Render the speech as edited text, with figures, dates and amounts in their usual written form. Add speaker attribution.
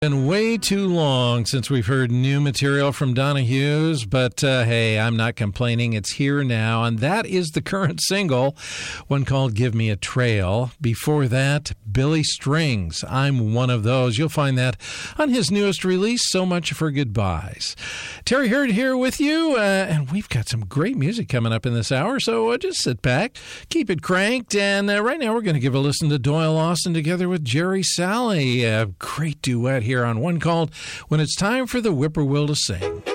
Speaker 1: Been way too long since we've heard new material from Donna Hughes, but hey, I'm not complaining. It's here now, and that is the current single, one called Give Me a Trail. Before that, Billy Strings, I'm One of Those. You'll find that on his newest release, So Much for Goodbyes. Terry Hurd here with you, and we've got some great music coming up in this hour, so just sit back, keep it cranked, and right now we're going to give a listen to Doyle Austin together with Jerry Salley. A great duet here on one called When It's Time for the Whippoorwill to Sing.